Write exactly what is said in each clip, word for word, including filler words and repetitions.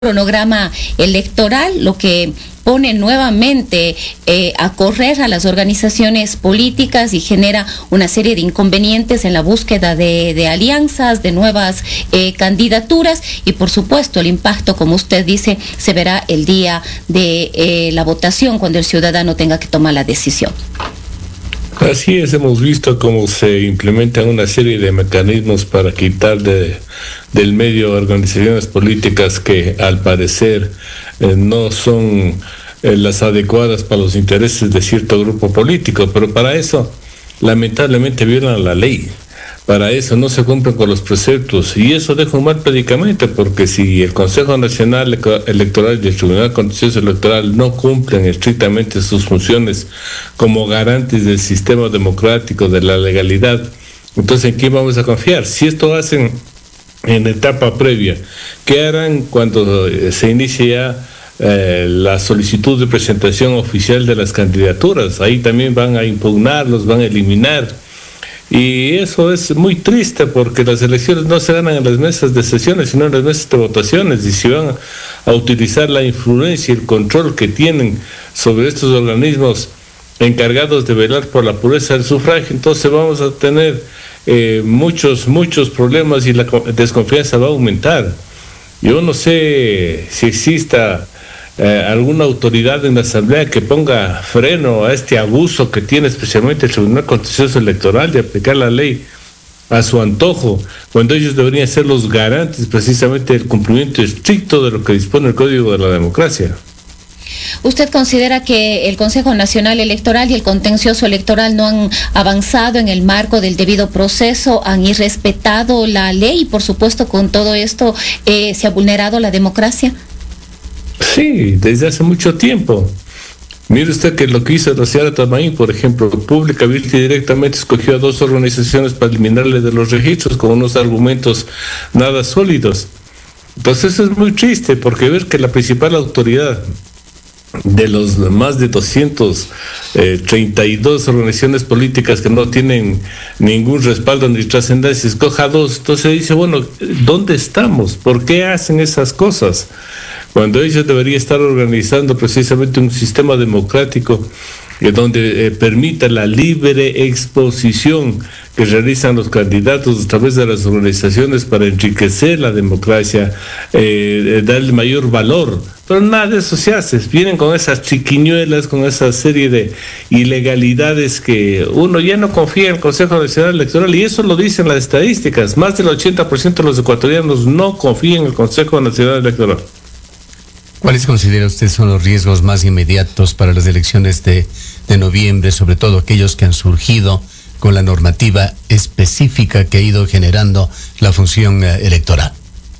cronograma electoral, lo que pone nuevamente eh, a correr a las organizaciones políticas y genera una serie de inconvenientes en la búsqueda de, de alianzas, de nuevas eh, candidaturas y por supuesto el impacto, como usted dice, se verá el día de eh, la votación cuando el ciudadano tenga que tomar la decisión. Así es, hemos visto cómo se implementan una serie de mecanismos para quitar de, del medio organizaciones políticas que al parecer eh, no son eh, las adecuadas para los intereses de cierto grupo político, pero para eso lamentablemente violan la ley. Para eso no se cumplen con los preceptos y eso deja un mal predicamento, porque si el Consejo Nacional Electoral y el Tribunal Contencioso Electoral no cumplen estrictamente sus funciones como garantes del sistema democrático, de la legalidad, entonces ¿en quién vamos a confiar? Si esto hacen en etapa previa, ¿qué harán cuando se inicie ya eh, la solicitud de presentación oficial de las candidaturas? Ahí también van a impugnarlos, van a eliminar. Y eso es muy triste porque las elecciones no se ganan en las mesas de sesiones, sino en las mesas de votaciones. Y si van a utilizar la influencia y el control que tienen sobre estos organismos encargados de velar por la pureza del sufragio, entonces vamos a tener eh, muchos, muchos problemas y la desconfianza va a aumentar. Yo no sé si exista Eh, alguna autoridad en la Asamblea que ponga freno a este abuso que tiene especialmente el Tribunal Contencioso Electoral de aplicar la ley a su antojo, cuando ellos deberían ser los garantes precisamente del cumplimiento estricto de lo que dispone el Código de la Democracia. ¿Usted considera que el Consejo Nacional Electoral y el Contencioso Electoral no han avanzado en el marco del debido proceso, han irrespetado la ley y por supuesto con todo esto eh, se ha vulnerado la democracia? Sí, desde hace mucho tiempo. Mire usted que lo que hizo la señora Tamaín, por ejemplo, públicamente y directamente escogió a dos organizaciones para eliminarle de los registros con unos argumentos nada sólidos. Entonces eso es muy triste, porque ver que la principal autoridad de los más de doscientas treinta y dos organizaciones políticas que no tienen ningún respaldo ni trascendencia, escoja dos, entonces dice, bueno, ¿dónde estamos? ¿Por qué hacen esas cosas? Cuando ellos deberían estar organizando precisamente un sistema democrático eh, donde eh, permita la libre exposición que realizan los candidatos a través de las organizaciones para enriquecer la democracia, eh, eh, darle mayor valor. Pero nada de eso se hace. Vienen con esas chiquiñuelas, con esa serie de ilegalidades que uno ya no confía en el Consejo Nacional Electoral, y eso lo dicen las estadísticas. Más del ochenta por ciento de los ecuatorianos no confían en el Consejo Nacional Electoral. ¿Cuáles considera usted son los riesgos más inmediatos para las elecciones de, de noviembre, sobre todo aquellos que han surgido con la normativa específica que ha ido generando la función eh, electoral?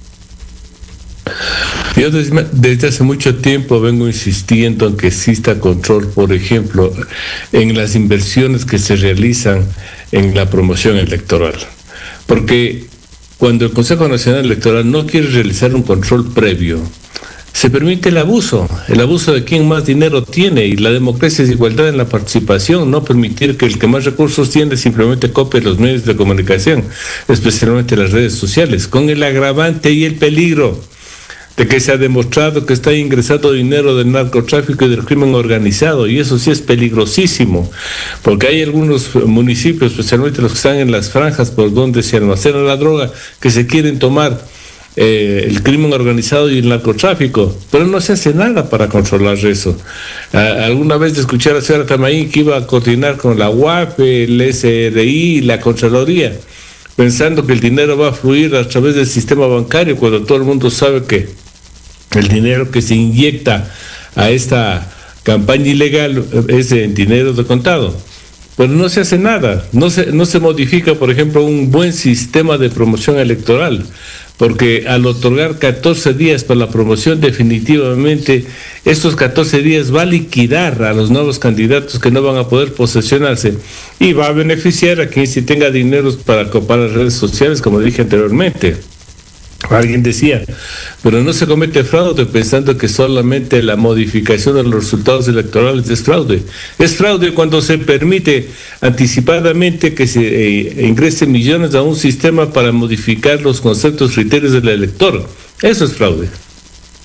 Yo desde, desde hace mucho tiempo vengo insistiendo en que exista control, por ejemplo, en las inversiones que se realizan en la promoción electoral. Porque cuando el Consejo Nacional Electoral no quiere realizar un control previo, se permite el abuso, el abuso de quien más dinero tiene, y la democracia es igualdad en la participación, no permitir que el que más recursos tiene simplemente copie los medios de comunicación, especialmente las redes sociales, con el agravante y el peligro de que se ha demostrado que está ingresando dinero del narcotráfico y del crimen organizado, y eso sí es peligrosísimo, porque hay algunos municipios, especialmente los que están en las franjas por donde se almacena la droga, que se quieren tomar Eh, el crimen organizado y el narcotráfico, pero no se hace nada para controlar eso. Ah, alguna vez escuché a la señora Tamaín que iba a coordinar con la U A P, el S R I y la Contraloría, pensando que el dinero va a fluir a través del sistema bancario, cuando todo el mundo sabe que el dinero que se inyecta a esta campaña ilegal es en dinero de contado. Pero no se hace nada, no se, no se modifica, por ejemplo, un buen sistema de promoción electoral, porque al otorgar catorce días para la promoción, definitivamente estos catorce días va a liquidar a los nuevos candidatos que no van a poder posesionarse y va a beneficiar a quien sí tenga dinero para copar las redes sociales, como dije anteriormente. Alguien decía, pero no se comete fraude pensando que solamente la modificación de los resultados electorales es fraude. Es fraude cuando se permite anticipadamente que se eh, ingresen millones a un sistema para modificar los conceptos, criterios del elector. Eso es fraude.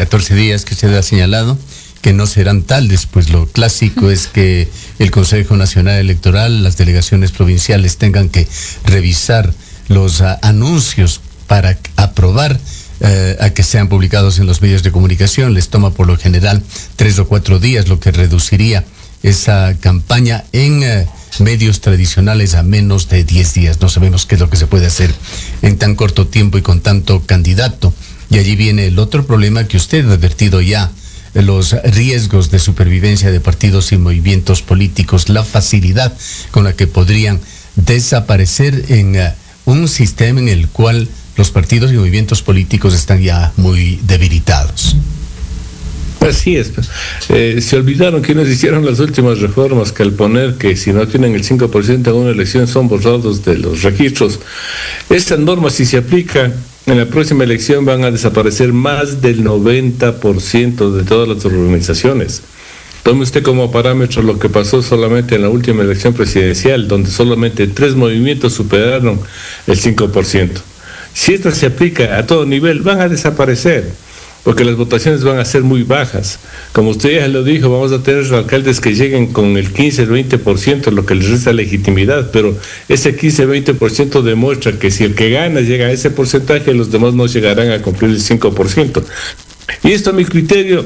catorce días que usted ha señalado, que no serán tales, pues lo clásico es que el Consejo Nacional Electoral, las delegaciones provinciales tengan que revisar los uh, anuncios para aprobar uh, a que sean publicados en los medios de comunicación. Les toma por lo general tres o cuatro días, lo que reduciría esa campaña en uh, medios tradicionales a menos de diez días. No sabemos qué es lo que se puede hacer en tan corto tiempo y con tanto candidato. Y allí viene el otro problema que usted ha advertido ya, los riesgos de supervivencia de partidos y movimientos políticos, la facilidad con la que podrían desaparecer en uh, un sistema en el cual los partidos y movimientos políticos están ya muy debilitados. Así es. Eh, se olvidaron quienes hicieron las últimas reformas, que al poner que si no tienen el cinco por ciento en una elección son borrados de los registros. Esta norma, si se aplica, en la próxima elección van a desaparecer más del noventa por ciento de todas las organizaciones. Tome usted como parámetro lo que pasó solamente en la última elección presidencial, donde solamente tres movimientos superaron el cinco por ciento. Si esto se aplica a todo nivel, van a desaparecer, porque las votaciones van a ser muy bajas. Como usted ya lo dijo, vamos a tener alcaldes que lleguen con el quince, veinte por ciento, lo que les resta legitimidad, pero ese quince, veinte por ciento demuestra que si el que gana llega a ese porcentaje, los demás no llegarán a cumplir el cinco por ciento. Y esto, a mi criterio,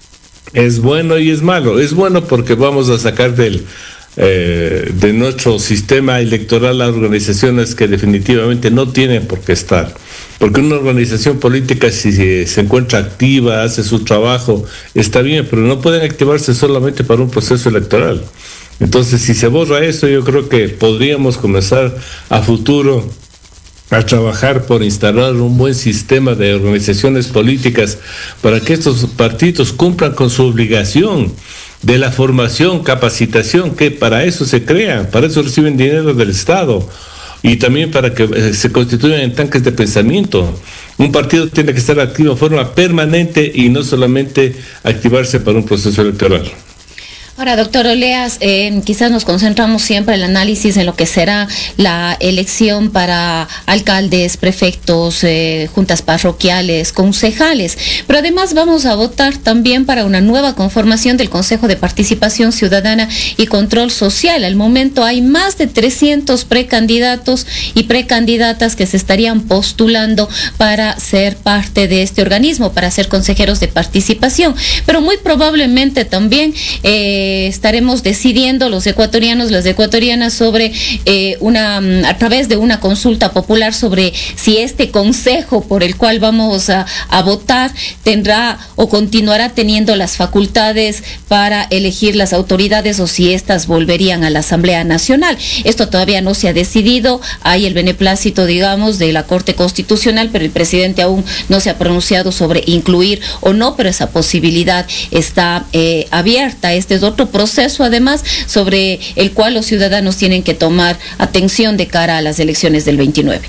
es bueno y es malo. Es bueno porque vamos a sacar del eh, de nuestro sistema electoral a organizaciones que definitivamente no tienen por qué estar. Porque una organización política, si se, se encuentra activa, hace su trabajo, está bien, pero no pueden activarse solamente para un proceso electoral. Entonces, si se borra eso, yo creo que podríamos comenzar a futuro a trabajar por instalar un buen sistema de organizaciones políticas para que estos partidos cumplan con su obligación de la formación, capacitación, que para eso se crean, para eso reciben dinero del Estado, y también para que eh, se constituyan en tanques de pensamiento. Un partido tiene que estar activo de forma permanente y no solamente activarse para un proceso electoral. Ahora, doctor Oleas, eh, quizás nos concentramos siempre en el análisis en lo que será la elección para alcaldes, prefectos, eh, juntas parroquiales, concejales, pero además vamos a votar también para una nueva conformación del Consejo de Participación Ciudadana y Control Social. Al momento hay más de trescientos precandidatos y precandidatas que se estarían postulando para ser parte de este organismo, para ser consejeros de participación, pero muy probablemente también eh, estaremos decidiendo los ecuatorianos, las ecuatorianas sobre eh, una, a través de una consulta popular sobre si este consejo por el cual vamos a, a votar tendrá o continuará teniendo las facultades para elegir las autoridades o si éstas volverían a la Asamblea Nacional. Esto todavía no se ha decidido, hay el beneplácito, digamos, de la Corte Constitucional, pero el presidente aún no se ha pronunciado sobre incluir o no, pero esa posibilidad está eh, abierta. Este es otro proceso, además, sobre el cual los ciudadanos tienen que tomar atención de cara a las elecciones del veintinueve.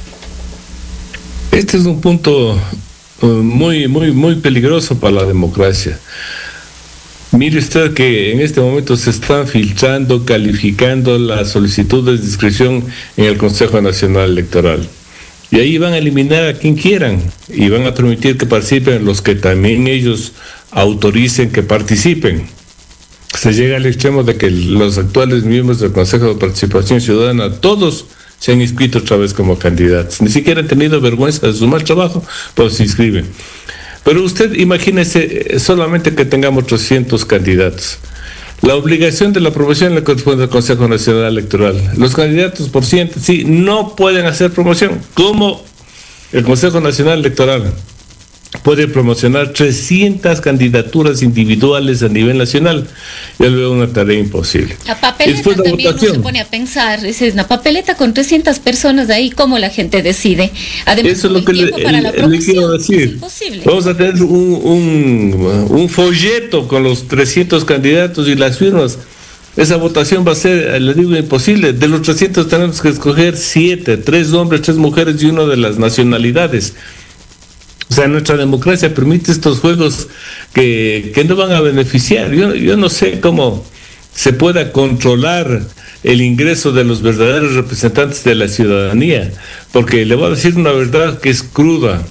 Este es un punto uh, muy, muy, muy peligroso para la democracia. Mire usted que en este momento se están filtrando, calificando las solicitudes de inscripción en el Consejo Nacional Electoral. Y ahí van a eliminar a quien quieran y van a permitir que participen los que también ellos autoricen que participen. Se llega al extremo de que los actuales miembros del Consejo de Participación Ciudadana, todos se han inscrito otra vez como candidatos. Ni siquiera han tenido vergüenza de su mal trabajo, pues se inscriben. Pero usted imagínese solamente que tengamos trescientos candidatos. La obligación de la aprobación le corresponde al Consejo Nacional Electoral. Los candidatos por ciento, sí, no pueden hacer promoción. ¿Cómo el Consejo Nacional Electoral puede promocionar trescientas candidaturas individuales a nivel nacional? Yo le veo una tarea imposible. La papeleta Después, la también votación. uno se pone a pensar, es una papeleta con trescientas personas de ahí, ¿cómo la gente decide? Además, eso es lo que le, para la le quiero decir. es imposible. Vamos a tener un, un, un folleto con los trescientos candidatos y las firmas. Esa votación va a ser, le digo, imposible. De los trescientos tenemos que escoger siete, tres hombres, tres mujeres y uno de las nacionalidades. O sea, nuestra democracia permite estos juegos que, que no van a beneficiar. Yo, yo no sé cómo se pueda controlar el ingreso de los verdaderos representantes de la ciudadanía, porque le voy a decir una verdad que es cruda.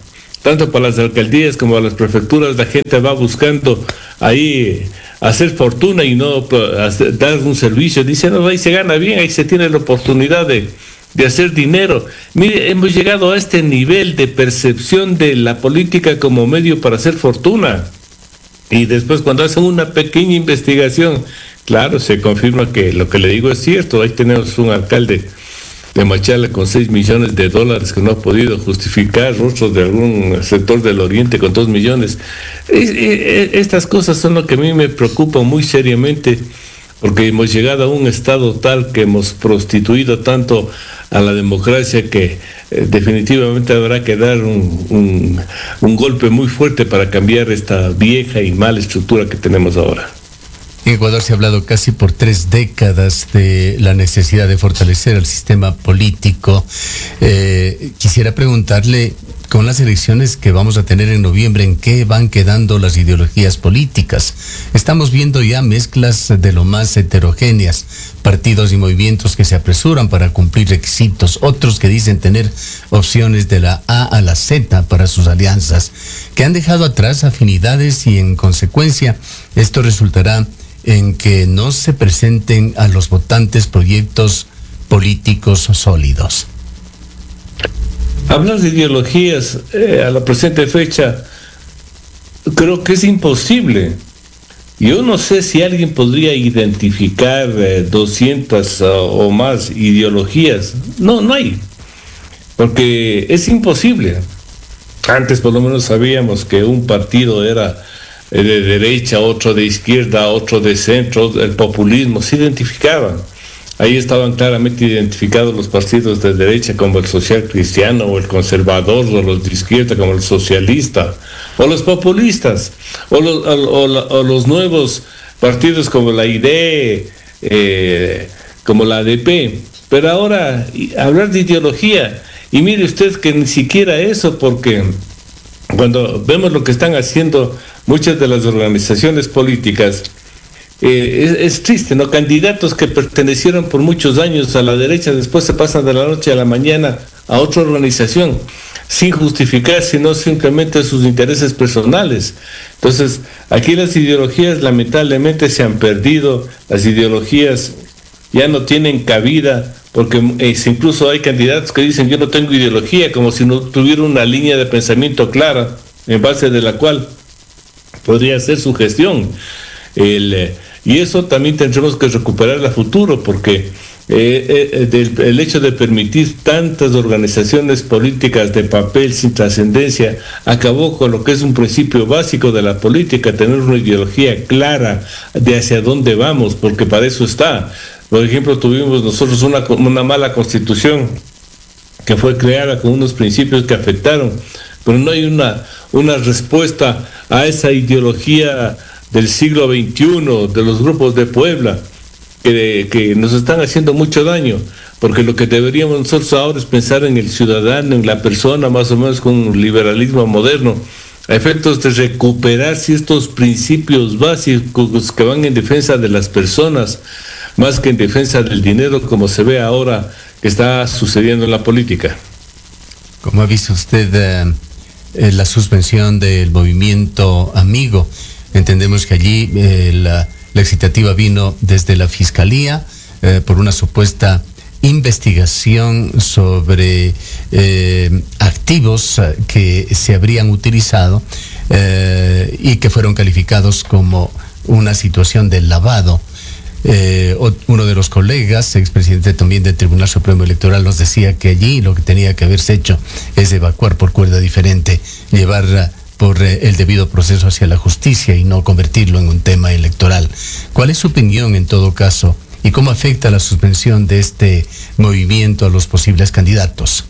tanto para las alcaldías como para las prefecturas, la gente va buscando ahí hacer fortuna y no hacer, dar un servicio. Dicen, no, ahí se gana bien, ahí se tiene la oportunidad de, de hacer dinero. Mire, hemos llegado a este nivel de percepción de la política como medio para hacer fortuna. Y después cuando hacen una pequeña investigación, claro, se confirma que lo que le digo es cierto. Ahí tenemos un alcalde de Machala con seis millones de dólares que no ha podido justificar, otros de algún sector del oriente con dos millones. Estas cosas son lo que a mí me preocupan muy seriamente, porque hemos llegado a un estado tal que hemos prostituido tanto a la democracia que eh, definitivamente habrá que dar un, un, un golpe muy fuerte para cambiar esta vieja y mala estructura que tenemos ahora. En Ecuador se ha hablado casi por tres décadas de la necesidad de fortalecer el sistema político. Eh, quisiera preguntarle, con las elecciones que vamos a tener en noviembre, ¿en qué van quedando las ideologías políticas? Estamos viendo ya mezclas de lo más heterogéneas, partidos y movimientos que se apresuran para cumplir requisitos, otros que dicen tener opciones de la A a la Z para sus alianzas, que han dejado atrás afinidades y en consecuencia esto resultará en que no se presenten a los votantes proyectos políticos sólidos. Hablar de ideologías eh, a la presente fecha creo que es imposible. Yo no sé si alguien podría identificar eh, doscientas uh, o más ideologías. No, no hay, porque es imposible. Antes por lo menos sabíamos que un partido era de derecha, otro de izquierda, otro de centro, el populismo, se identificaban. Ahí estaban claramente identificados los partidos de derecha como el social cristiano o el conservador, o los de izquierda como el socialista, o los populistas, o los, o, o, o los nuevos partidos como la I D E, eh, como la A D P. Pero ahora, hablar de ideología, y mire usted que ni siquiera eso, porque cuando vemos lo que están haciendo muchas de las organizaciones políticas, eh, es, es triste, ¿no? Candidatos que pertenecieron por muchos años a la derecha, después se pasan de la noche a la mañana a otra organización, sin justificar, sino simplemente sus intereses personales. Entonces, aquí las ideologías lamentablemente se han perdido, las ideologías ya no tienen cabida, porque eh, incluso hay candidatos que dicen yo no tengo ideología, como si no tuviera una línea de pensamiento clara, en base de la cual podría ser su gestión. El, eh, y eso también tendremos que recuperar a futuro, porque eh, eh, del, el hecho de permitir tantas organizaciones políticas de papel sin trascendencia acabó con lo que es un principio básico de la política, tener una ideología clara de hacia dónde vamos, porque para eso está. Por ejemplo, tuvimos nosotros una, una mala constitución que fue creada con unos principios que afectaron, pero no hay una, una respuesta a esa ideología del siglo veintiuno, de los grupos de Puebla, que, que nos están haciendo mucho daño, porque lo que deberíamos nosotros ahora es pensar en el ciudadano, en la persona, más o menos con un liberalismo moderno, a efectos de recuperar ciertos principios básicos que van en defensa de las personas, más que en defensa del dinero, como se ve ahora que está sucediendo en la política. ¿Cómo ha visto usted eh, la suspensión del movimiento Amigo? Entendemos que allí eh, la, la excitativa vino desde la Fiscalía eh, por una supuesta investigación sobre eh, activos que se habrían utilizado eh, y que fueron calificados como una situación de lavado. Eh, uno de los colegas, expresidente también del Tribunal Supremo Electoral, nos decía que allí lo que tenía que haberse hecho es evacuar por cuerda diferente, llevar por eh, el debido proceso hacia la justicia y no convertirlo en un tema electoral. ¿Cuál es su opinión en todo caso y cómo afecta la suspensión de este movimiento a los posibles candidatos?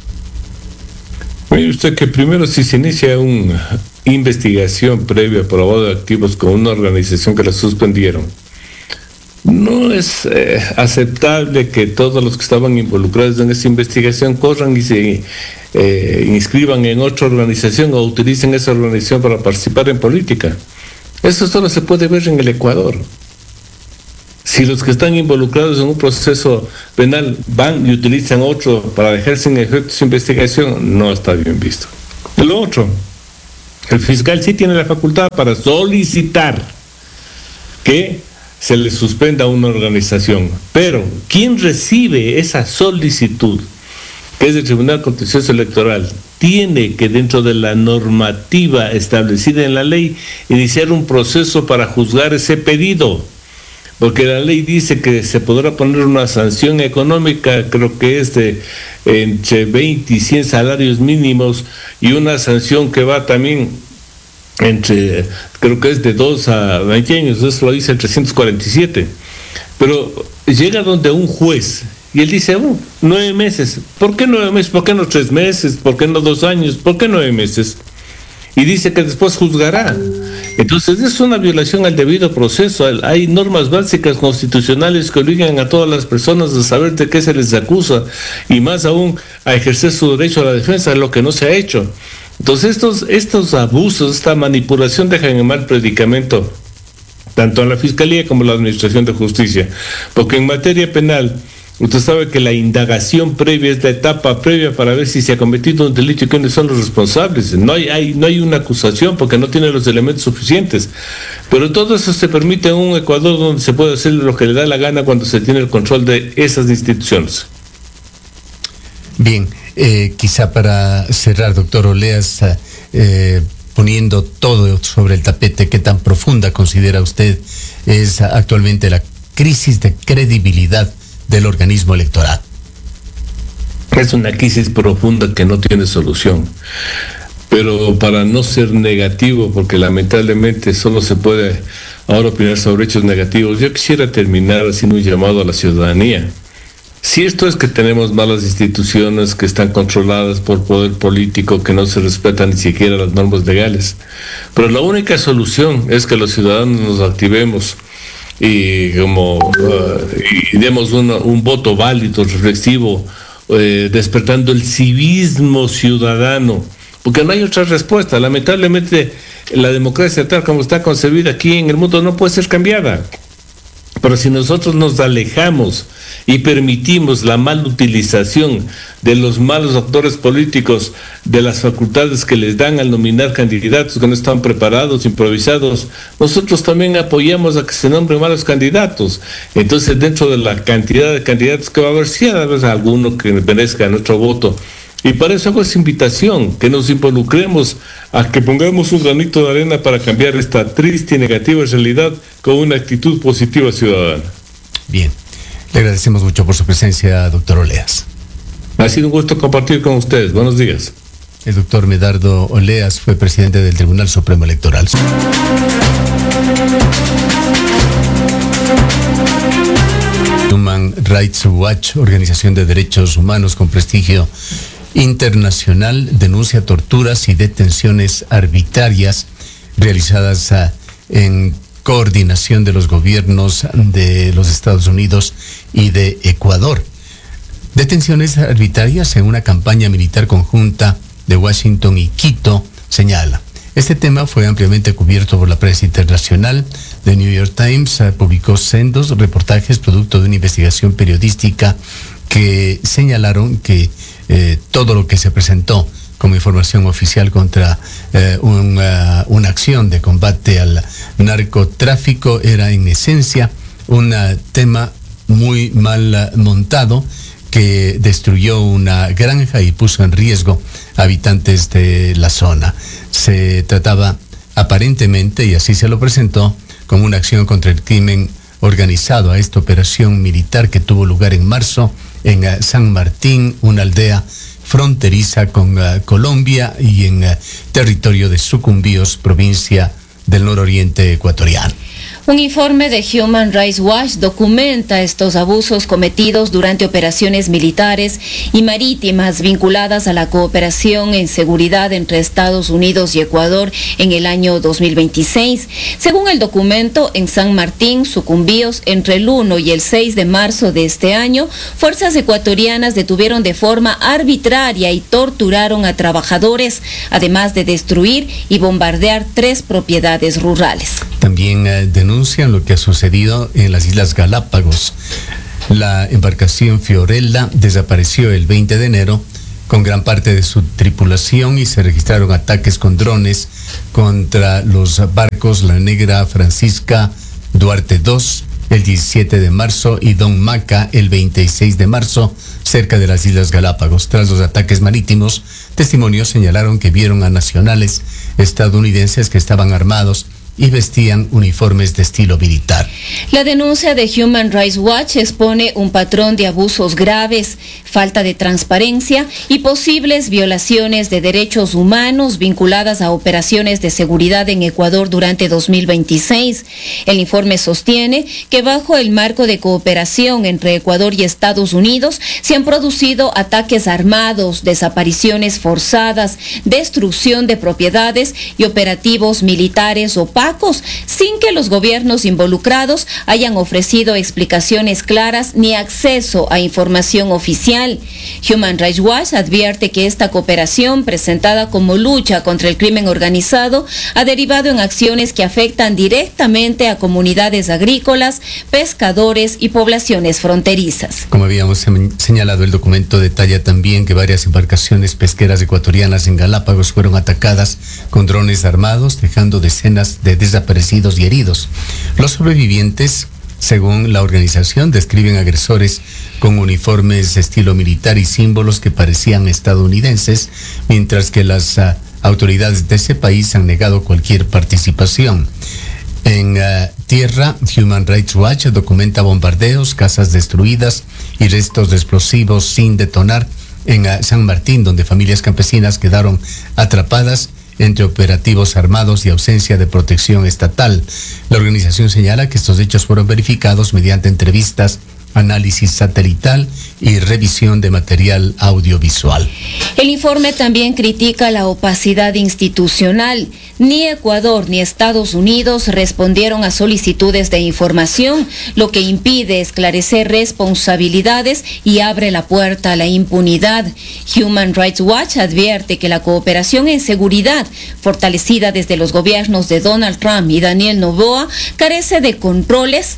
Mire usted que primero, si se inicia una investigación previa por lavado de activos con una organización que la suspendieron, no es eh, aceptable que todos los que estaban involucrados en esta investigación corran y se eh, inscriban en otra organización o utilicen esa organización para participar en política. Eso solo se puede ver en el Ecuador. Si los que están involucrados en un proceso penal van y utilizan otro para dejar sin efecto su investigación, no está bien visto. Lo otro, el fiscal sí tiene la facultad para solicitar que se le suspenda una organización, pero ¿quién recibe esa solicitud? Que es el Tribunal Contencioso Electoral, tiene que, dentro de la normativa establecida en la ley, iniciar un proceso para juzgar ese pedido, porque la ley dice que se podrá poner una sanción económica, creo que es de entre veinte y cien salarios mínimos, y una sanción que va también entre, creo que es de dos a veinte años, eso lo dice el trescientos cuarenta y siete, pero llega donde un juez, y él dice, oh, nueve meses. ¿Por qué nueve meses? ¿Por qué no tres meses? ¿Por qué no dos años? ¿Por qué nueve meses? Y dice que después juzgará. Entonces es una violación al debido proceso. Hay normas básicas constitucionales que obligan a todas las personas a saber de qué se les acusa, y más aún a ejercer su derecho a la defensa, lo que no se ha hecho. Entonces estos, estos abusos, esta manipulación dejan en mal predicamento tanto a la Fiscalía como a la Administración de Justicia. Porque en materia penal, usted sabe que la indagación previa es la etapa previa para ver si se ha cometido un delito y quiénes son los responsables. No hay, hay, no hay una acusación porque no tiene los elementos suficientes. Pero todo eso se permite en un Ecuador donde se puede hacer lo que le da la gana cuando se tiene el control de esas instituciones. Bien, eh, quizá para cerrar, doctor Oleas, eh, poniendo todo sobre el tapete, ¿qué tan profunda considera usted es actualmente la crisis de credibilidad del organismo electoral? Es una crisis profunda que no tiene solución. Pero para no ser negativo, porque lamentablemente solo se puede ahora opinar sobre hechos negativos, yo quisiera terminar haciendo un llamado a la ciudadanía. Cierto es que tenemos malas instituciones que están controladas por poder político, que no se respetan ni siquiera las normas legales, pero la única solución es que los ciudadanos nos activemos y como uh, y demos una, un voto válido, reflexivo, eh, despertando el civismo ciudadano, porque no hay otra respuesta. Lamentablemente la democracia tal como está concebida aquí en el mundo no puede ser cambiada. Pero si nosotros nos alejamos y permitimos la mal utilización de los malos actores políticos de las facultades que les dan al nominar candidatos que no están preparados, improvisados, nosotros también apoyamos a que se nombren malos candidatos. Entonces, dentro de la cantidad de candidatos que va a haber, sí a haber alguno que merezca nuestro voto. Y para eso hago esa invitación, que nos involucremos a que pongamos un granito de arena para cambiar esta triste y negativa realidad con una actitud positiva ciudadana. Bien, le agradecemos mucho por su presencia, doctor Oleas. Ha sido un gusto compartir con ustedes. Buenos días. El doctor Medardo Oleas fue presidente del Tribunal Supremo Electoral. Human Rights Watch, organización de derechos humanos con prestigio internacional, denuncia torturas y detenciones arbitrarias realizadas uh, en coordinación de los gobiernos de los Estados Unidos y de Ecuador. Detenciones arbitrarias en una campaña militar conjunta de Washington y Quito, señala. Este tema fue ampliamente cubierto por la prensa internacional. The New York Times uh, publicó sendos reportajes producto de una investigación periodística que señalaron que eh, todo lo que se presentó como información oficial contra eh, un, uh, una acción de combate al narcotráfico era en esencia un uh, tema muy mal uh, montado que destruyó una granja y puso en riesgo a habitantes de la zona. Se trataba aparentemente, y así se lo presentó, como una acción contra el crimen organizado a esta operación militar que tuvo lugar en marzo en uh, San Martín, una aldea fronteriza con uh, Colombia y en uh, territorio de Sucumbíos, provincia del nororiente ecuatoriano. Un informe de Human Rights Watch documenta estos abusos cometidos durante operaciones militares y marítimas vinculadas a la cooperación en seguridad entre Estados Unidos y Ecuador en el año dos mil veintiséis. Según el documento, en San Martín, Sucumbíos, entre el uno y el seis de marzo de este año, fuerzas ecuatorianas detuvieron de forma arbitraria y torturaron a trabajadores, además de destruir y bombardear tres propiedades rurales. También eh, denuncian lo que ha sucedido en las Islas Galápagos. La embarcación Fiorella desapareció el veinte de enero con gran parte de su tripulación y se registraron ataques con drones contra los barcos La Negra Francisca Duarte dos el diecisiete de marzo y Don Maca el veintiséis de marzo cerca de las Islas Galápagos. Tras los ataques marítimos, testimonios señalaron que vieron a nacionales estadounidenses que estaban armados y vestían uniformes de estilo militar. La denuncia de Human Rights Watch expone un patrón de abusos graves, falta de transparencia y posibles violaciones de derechos humanos vinculadas a operaciones de seguridad en Ecuador durante dos mil veintiséis. El informe sostiene que bajo el marco de cooperación entre Ecuador y Estados Unidos se han producido ataques armados, desapariciones forzadas, destrucción de propiedades y operativos militares opacos, sin que los gobiernos involucrados hayan ofrecido explicaciones claras ni acceso a información oficial. Human Rights Watch advierte que esta cooperación, presentada como lucha contra el crimen organizado, ha derivado en acciones que afectan directamente a comunidades agrícolas, pescadores y poblaciones fronterizas. Como habíamos señalado, el documento detalla también que varias embarcaciones pesqueras ecuatorianas en Galápagos fueron atacadas con drones armados, dejando decenas de desaparecidos y heridos. Los sobrevivientes, según la organización, describen agresores con uniformes de estilo militar y símbolos que parecían estadounidenses, mientras que las uh, autoridades de ese país han negado cualquier participación. En uh, tierra, Human Rights Watch documenta bombardeos, casas destruidas y restos de explosivos sin detonar en uh, San Martín, donde familias campesinas quedaron atrapadas entre operativos armados y ausencia de protección estatal. La organización señala que estos hechos fueron verificados mediante entrevistas, análisis satelital y revisión de material audiovisual. El informe también critica la opacidad institucional. Ni Ecuador ni Estados Unidos respondieron a solicitudes de información, lo que impide esclarecer responsabilidades y abre la puerta a la impunidad. Human Rights Watch advierte que la cooperación en seguridad, fortalecida desde los gobiernos de Donald Trump y Daniel Noboa, carece de controles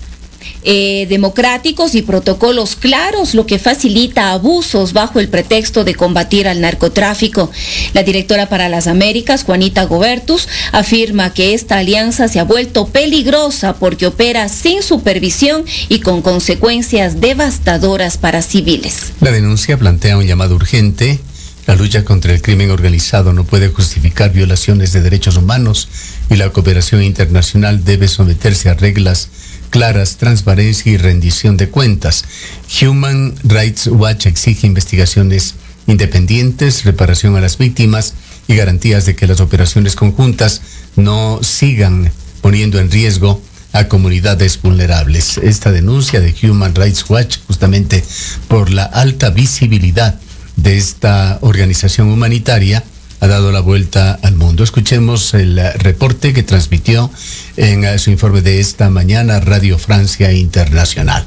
Eh, democráticos y protocolos claros, lo que facilita abusos bajo el pretexto de combatir al narcotráfico. La directora para las Américas, Juanita Gobertus, afirma que esta alianza se ha vuelto peligrosa porque opera sin supervisión y con consecuencias devastadoras para civiles. La denuncia plantea un llamado urgente. La lucha contra el crimen organizado no puede justificar violaciones de derechos humanos y la cooperación internacional debe someterse a reglas claras, transparencia y rendición de cuentas. Human Rights Watch exige investigaciones independientes, reparación a las víctimas y garantías de que las operaciones conjuntas no sigan poniendo en riesgo a comunidades vulnerables. Esta denuncia de Human Rights Watch, justamente por la alta visibilidad de esta organización humanitaria, ha dado la vuelta al mundo. Escuchemos el reporte que transmitió en su informe de esta mañana Radio Francia Internacional.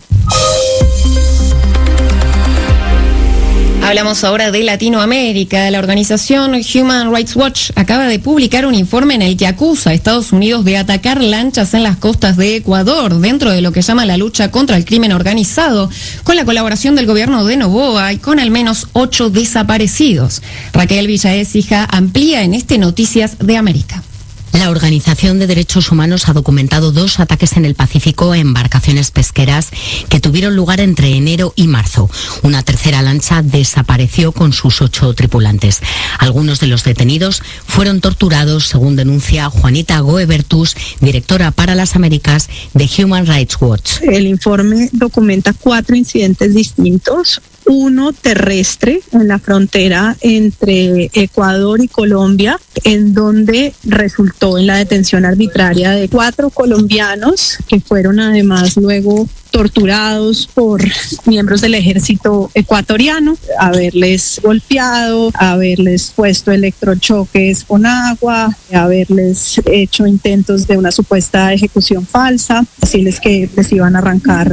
Hablamos ahora de Latinoamérica. La organización Human Rights Watch acaba de publicar un informe en el que acusa a Estados Unidos de atacar lanchas en las costas de Ecuador dentro de lo que llama la lucha contra el crimen organizado, con la colaboración del gobierno de Noboa y con al menos ocho desaparecidos. Raquel Villaécija amplía en este Noticias de América. La Organización de Derechos Humanos ha documentado dos ataques en el Pacífico a embarcaciones pesqueras que tuvieron lugar entre enero y marzo. Una tercera lancha desapareció con sus ocho tripulantes. Algunos de los detenidos fueron torturados, según denuncia Juanita Goebertus, directora para las Américas de Human Rights Watch. El informe documenta cuatro incidentes distintos. Uno terrestre en la frontera entre Ecuador y Colombia, en donde resultó en la detención arbitraria de cuatro colombianos que fueron además luego torturados por miembros del ejército ecuatoriano, haberles golpeado, haberles puesto electrochoques con agua, haberles hecho intentos de una supuesta ejecución falsa, decirles que les iban a arrancar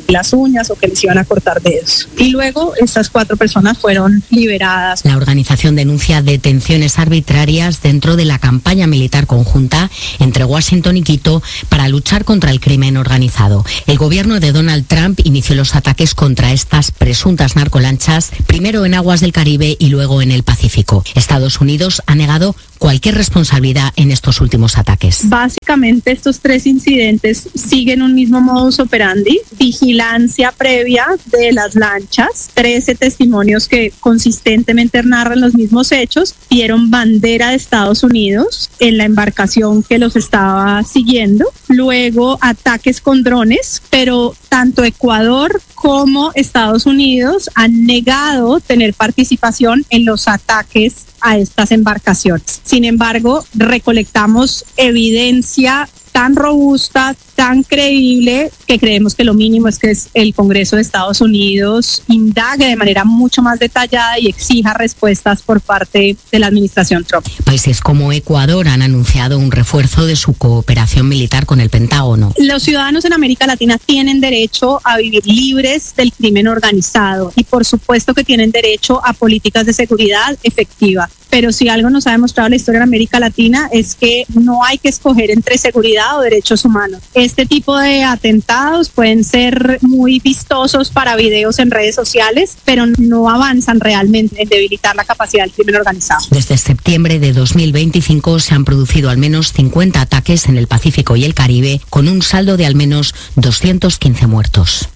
las uñas o que les iban a cortar dedos. Y luego estas cuatro personas fueron liberadas. La organización denuncia detenciones arbitrarias dentro de la campaña militar conjunta entre Washington y Quito para luchar contra el crimen organizado. El gobierno de Donald Trump inició los ataques contra estas presuntas narcolanchas, primero en aguas del Caribe y luego en el Pacífico. Estados Unidos ha negado cualquier responsabilidad en estos últimos ataques. Básicamente estos tres incidentes siguen un mismo modus operandi: vigilancia previa de las lanchas, trece testimonios que consistentemente narran los mismos hechos, vieron bandera de Estados Unidos en la embarcación que los estaba siguiendo, luego ataques con drones, pero tanto Ecuador como Estados Unidos han negado tener participación en los ataques a estas embarcaciones. Sin embargo, recolectamos evidencia tan robusta, tan creíble, que creemos que lo mínimo es que el Congreso de Estados Unidos indague de manera mucho más detallada y exija respuestas por parte de la administración Trump. Países como Ecuador han anunciado un refuerzo de su cooperación militar con el Pentágono. Los ciudadanos en América Latina tienen derecho a vivir libres del crimen organizado y por supuesto que tienen derecho a políticas de seguridad efectivas. Pero si algo nos ha demostrado la historia de América Latina es que no hay que escoger entre seguridad o derechos humanos. Este tipo de atentados pueden ser muy vistosos para videos en redes sociales, pero no avanzan realmente en debilitar la capacidad del crimen organizado. Desde septiembre de dos mil veinticinco se han producido al menos cincuenta ataques en el Pacífico y el Caribe, con un saldo de al menos doscientos quince muertos.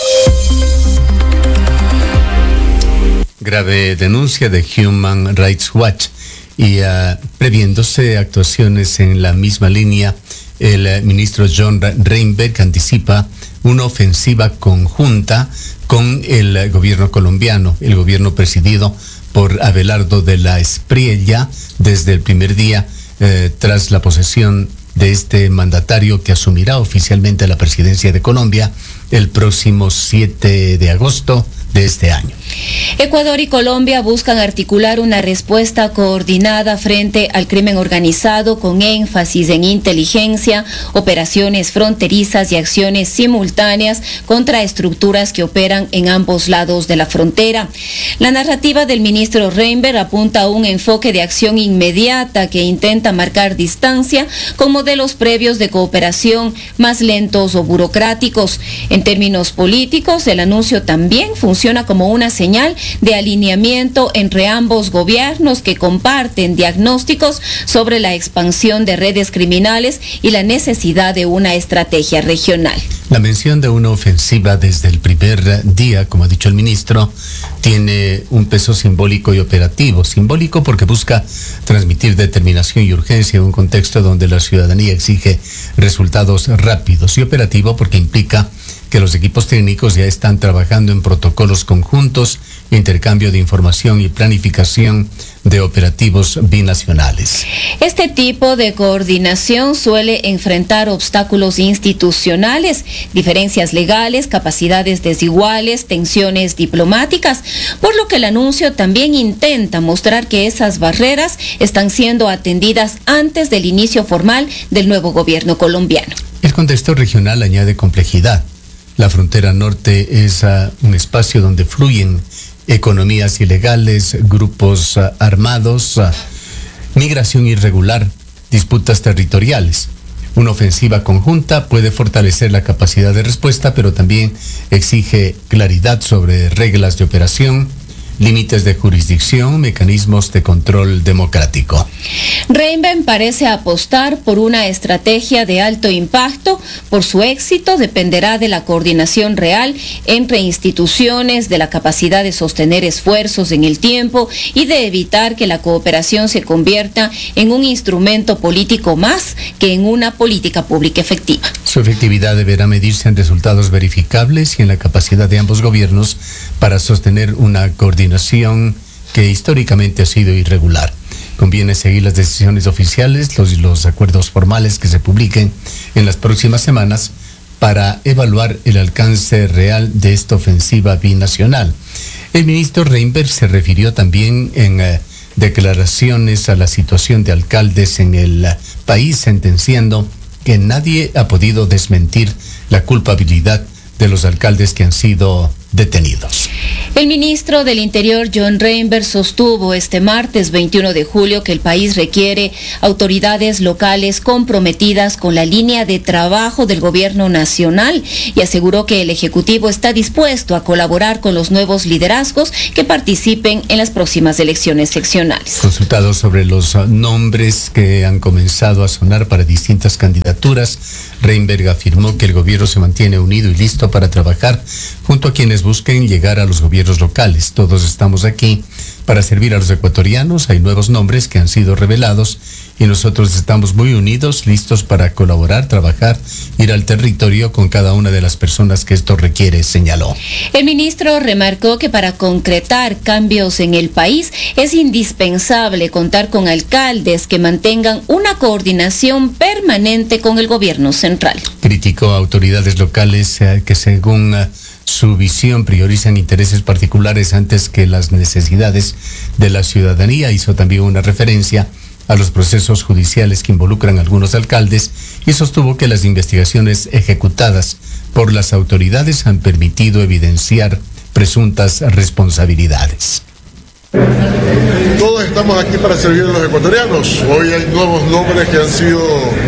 Grave denuncia de Human Rights Watch y uh, previéndose actuaciones en la misma línea, el uh, ministro John Reinberg anticipa una ofensiva conjunta con el uh, gobierno colombiano, el gobierno presidido por Abelardo de la Espriella desde el primer día uh, tras la posesión de este mandatario que asumirá oficialmente la presidencia de Colombia el próximo siete de agosto de este año. Ecuador y Colombia buscan articular una respuesta coordinada frente al crimen organizado con énfasis en inteligencia, operaciones fronterizas y acciones simultáneas contra estructuras que operan en ambos lados de la frontera. La narrativa del ministro Reinberg apunta a un enfoque de acción inmediata que intenta marcar distancia con modelos previos de cooperación más lentos o burocráticos. En términos políticos, el anuncio también funciona como una señal de alineamiento entre ambos gobiernos que comparten diagnósticos sobre la expansión de redes criminales y la necesidad de una estrategia regional. La mención de una ofensiva desde el primer día, como ha dicho el ministro, tiene un peso simbólico y operativo. Simbólico porque busca transmitir determinación y urgencia en un contexto donde la ciudadanía exige resultados rápidos, y operativo porque implica que los equipos técnicos ya están trabajando en protocolos conjuntos, intercambio de información y planificación de operativos binacionales. Este tipo de coordinación suele enfrentar obstáculos institucionales, diferencias legales, capacidades desiguales, tensiones diplomáticas, por lo que el anuncio también intenta mostrar que esas barreras están siendo atendidas antes del inicio formal del nuevo gobierno colombiano. El contexto regional añade complejidad. La frontera norte es uh, un espacio donde fluyen economías ilegales, grupos uh, armados, uh, migración irregular, disputas territoriales. Una ofensiva conjunta puede fortalecer la capacidad de respuesta, pero también exige claridad sobre reglas de operación, límites de jurisdicción, mecanismos de control democrático. Reinben parece apostar por una estrategia de alto impacto. Por su éxito dependerá de la coordinación real entre instituciones, de la capacidad de sostener esfuerzos en el tiempo y de evitar que la cooperación se convierta en un instrumento político más que en una política pública efectiva. Su efectividad deberá medirse en resultados verificables y en la capacidad de ambos gobiernos para sostener una coordinación que históricamente ha sido irregular. Conviene seguir las decisiones oficiales, los, los acuerdos formales que se publiquen en las próximas semanas para evaluar el alcance real de esta ofensiva binacional. El ministro Reinberg se refirió también en eh, declaraciones a la situación de alcaldes en el eh, país, sentenciando que nadie ha podido desmentir la culpabilidad de los alcaldes que han sido detenidos. El ministro del Interior, John Reinberg, sostuvo este martes veintiuno de julio que el país requiere autoridades locales comprometidas con la línea de trabajo del gobierno nacional y aseguró que el Ejecutivo está dispuesto a colaborar con los nuevos liderazgos que participen en las próximas elecciones seccionales. Consultado sobre los nombres que han comenzado a sonar para distintas candidaturas, Reinberg afirmó que el gobierno se mantiene unido y listo para trabajar junto a quienes busquen llegar a los gobiernos locales. Todos estamos aquí para servir a los ecuatorianos. Hay nuevos nombres que han sido revelados y nosotros estamos muy unidos, listos para colaborar, trabajar, ir al territorio con cada una de las personas que esto requiere, señaló. El ministro remarcó que para concretar cambios en el país es indispensable contar con alcaldes que mantengan una coordinación permanente con el gobierno central. Criticó a autoridades locales eh, que según eh, su visión priorizan intereses particulares antes que las necesidades de la ciudadanía. Hizo también una referencia a los procesos judiciales que involucran a algunos alcaldes y sostuvo que las investigaciones ejecutadas por las autoridades han permitido evidenciar presuntas responsabilidades. Todos estamos aquí para servir a los ecuatorianos. Hoy hay nuevos nombres que han sido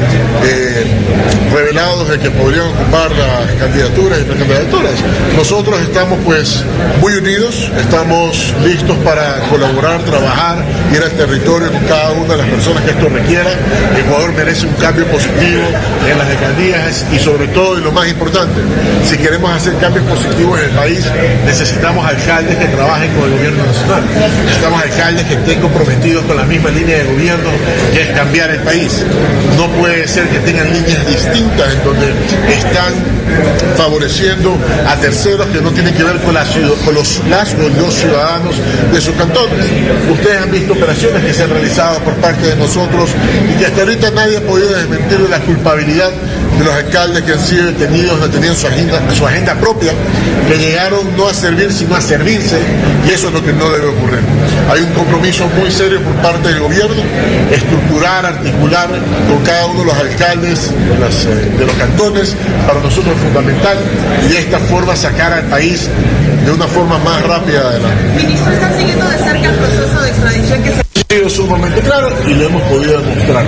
eh, revelados de que podrían ocupar las candidaturas y precandidaturas. Nosotros estamos pues muy unidos, estamos listos para colaborar, trabajar, ir al territorio con cada una de las personas que esto requiera. Ecuador merece un cambio positivo en las alcaldías y sobre todo, y lo más importante, si queremos hacer cambios positivos en el país, necesitamos alcaldes que trabajen con el gobierno nacional. Necesitamos alcaldes que estén comprometidos con la misma línea de gobierno, que es cambiar el país. No puede ser que tengan líneas distintas en donde están favoreciendo a terceros que no tienen que ver con, la, con los, las o los ciudadanos de sus cantones. Ustedes han visto operaciones que se han realizado por parte de nosotros y que hasta ahorita nadie ha podido desmentir de la culpabilidad de los alcaldes que han sido detenidos, no tenían su agenda, su agenda propia, que llegaron no a servir sino a servirse, y eso es lo que no debe ocurrir. Hay un compromiso muy serio por parte del gobierno, estructurar, articular con cada uno de los alcaldes de, las, de los cantones, para nosotros es fundamental, y de esta forma sacar al país de una forma más rápida adelante. Ministro, ¿están siguiendo de cerca el proceso de extradición que se... Es sumamente claro y lo hemos podido demostrar.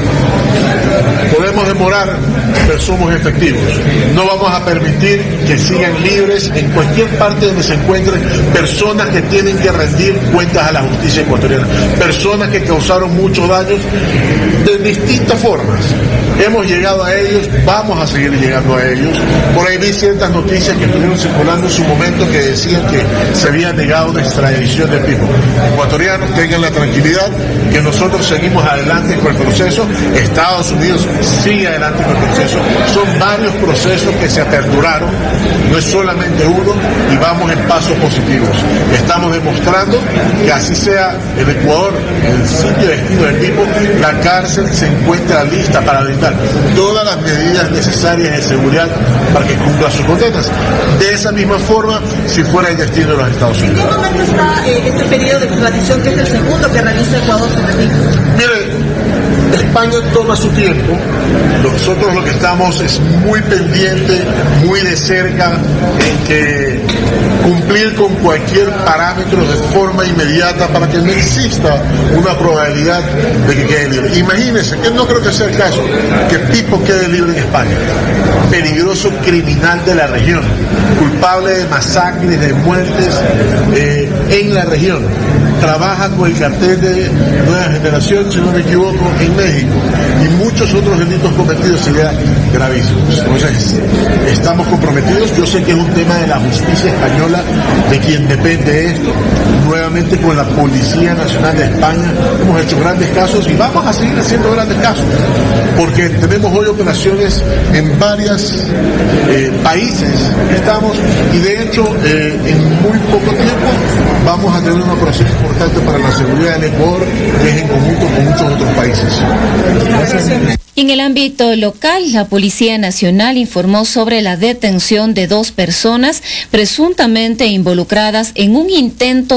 Podemos demorar, pero somos efectivos. No vamos a permitir que sigan libres en cualquier parte donde se encuentren personas que tienen que rendir cuentas a la justicia ecuatoriana, personas que causaron muchos daños de distintas formas. Hemos llegado a ellos, vamos a seguir llegando a ellos. Por ahí vi ciertas noticias que estuvieron circulando en su momento que decían que se había negado una extradición de tipo. Ecuatorianos, tengan la tranquilidad que nosotros seguimos adelante con el proceso. Estados Unidos sigue adelante con el proceso. Son varios procesos que se aperturaron, no es solamente uno, y vamos en pasos positivos. Estamos demostrando que así sea el Ecuador, el sitio de destino del tipo, la cárcel se encuentra lista para brindar todas las medidas necesarias de seguridad para que cumpla sus condenas. De esa misma forma, si fuera el destino de los Estados Unidos. ¿En qué momento está eh, este periodo de extradición, que es el segundo que realiza Ecuador sobre ti? Mire, España toma su tiempo. Nosotros lo que estamos es muy pendiente, muy de cerca, en que cumplir con cualquier parámetro de forma inmediata para que no exista una probabilidad de que quede libre. Imagínense, que no creo que sea el caso, que Pipo quede libre en España. Peligroso criminal de la región, culpable de masacres, de muertes eh, en la región. Trabaja con el cartel de Nueva Generación, si no me equivoco, en México, y muchos otros delitos cometidos serían gravísimos. Entonces, estamos comprometidos. Yo sé que es un tema de la justicia española, de quien depende esto. Nuevamente con la Policía Nacional de España hemos hecho grandes casos y vamos a seguir haciendo grandes casos, porque tenemos hoy operaciones en varios eh, países. Estamos, y de hecho, eh, en muy poco tiempo vamos a tener una operación importante para la seguridad del Ecuador, que es en conjunto con muchos otros países. En el ámbito local, la Policía Nacional informó sobre la detención de dos personas presuntamente involucradas en un intento